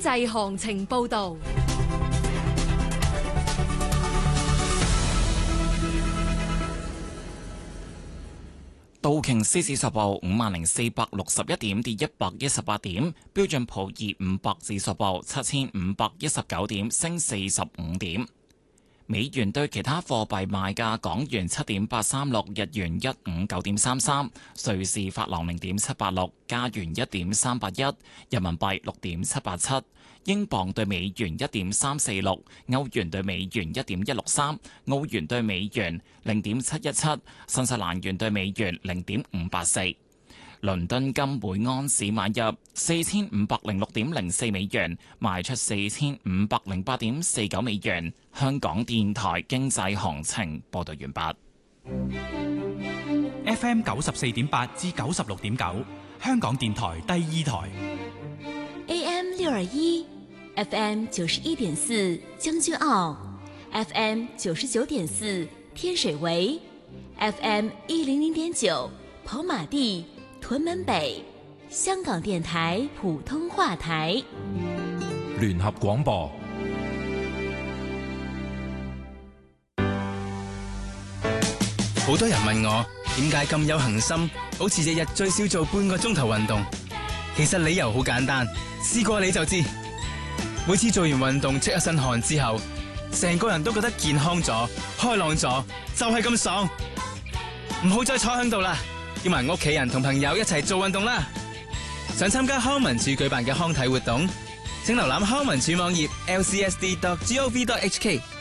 濟行情報導。 道瓊斯指數報50,461點，跌118點；標準普爾500指數報7,519點，升45點。美元對其他貨幣賣價：港元7.836，日元159.33，瑞士法郎0.786，加元1.381，人民幣6.787，英鎊對美元1.346，歐元對美元1.163，澳元對美元0.717，新西蘭元對美元0.584。倫敦金每安士買入4506.04美元，賣出4508.49美元。香港電台經濟行情報道完畢。 FM 94.8至96.9，香港電台第二台。 AM 621 FM 91.4將軍澳 FM 99.4天水圍 FM 100.9跑馬地屯門北，香港電台普通話台。 聯合廣播。 好多人問我點解咁有恒心，好似日日最少做半個鐘頭運動。其實理由好簡單，試過你就知。每次做完運動出一身汗之後，成個人都覺得健康咗、開朗咗，就係咁爽。唔好再坐喺度啦，叫埋屋企人同朋友一齊做運動啦！想參加康文署舉辦嘅康體活動，請瀏覽康文署網頁 lcsd.gov.hk。